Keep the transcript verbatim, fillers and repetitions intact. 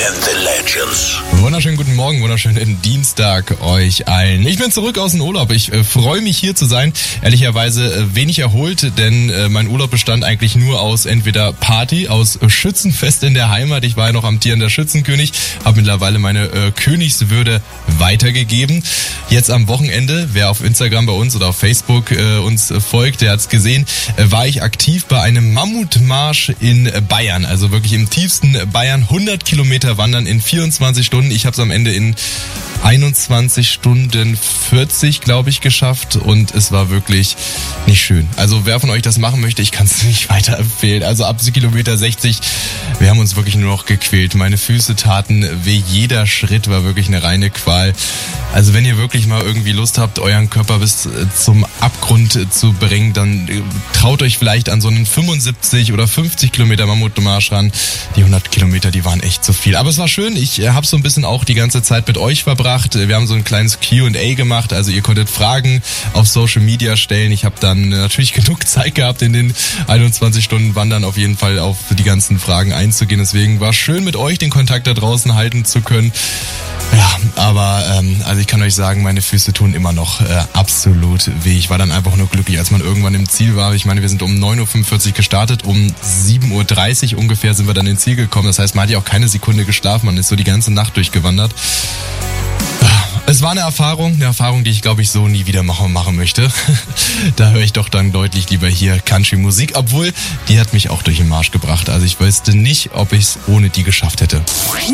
and the Legends. Wunderschönen guten Morgen, wunderschönen Dienstag euch allen. Ich bin zurück aus dem Urlaub. Ich äh, freue mich hier zu sein. Ehrlicherweise äh, wenig erholt, denn äh, mein Urlaub bestand eigentlich nur aus entweder Party, aus äh, Schützenfest in der Heimat. Ich war ja noch amtierender Schützenkönig, habe mittlerweile meine äh, Königswürde weitergegeben. Jetzt am Wochenende, wer auf Instagram bei uns oder auf Facebook äh, uns äh, folgt, der hat es gesehen, äh, war ich aktiv bei einem Mammutmarsch in äh, Bayern. Also wirklich im tiefsten Bayern, hundert Kilometer wandern in vierundzwanzig Stunden. Ich habe es am Ende in einundzwanzig Stunden vierzig, glaube ich, geschafft und es war wirklich nicht schön. Also wer von euch das machen möchte, ich kann es nicht weiterempfehlen. Also ab Kilometer sechzig, wir haben uns wirklich nur noch gequält. Meine Füße taten weh, jeder Schritt war wirklich eine reine Qual. Also wenn ihr wirklich mal irgendwie Lust habt, euren Körper bis zum Abgrund zu bringen, dann traut euch vielleicht an so einen fünfundsiebzig oder fünfzig Kilometer Mammutmarsch ran. Die hundert Kilometer, die waren echt zu viel. Aber es war schön, ich habe so ein bisschen auch die ganze Zeit mit euch verbracht. Wir haben so ein kleines Q and A gemacht, also ihr konntet Fragen auf Social Media stellen. Ich habe dann natürlich genug Zeit gehabt, in den einundzwanzig Stunden Wandern auf jeden Fall auf die ganzen Fragen einzugehen. Deswegen war es schön, mit euch den Kontakt da draußen halten zu können. Ja, aber ähm, also ich kann euch sagen, meine Füße tun immer noch äh, absolut weh. Ich war dann einfach nur glücklich, als man irgendwann im Ziel war. Ich meine, wir sind um neun Uhr fünfundvierzig gestartet, um sieben Uhr dreißig ungefähr sind wir dann ins Ziel gekommen. Das heißt, man hat ja auch keine Sekunde geschlafen, man ist so die ganze Nacht durchgewandert. Es war eine Erfahrung, eine Erfahrung, die ich glaube ich so nie wieder machen, machen möchte. Da höre ich doch dann deutlich lieber hier Country-Musik, obwohl die hat mich auch durch den Marsch gebracht. Also ich wüsste nicht, ob ich es ohne die geschafft hätte.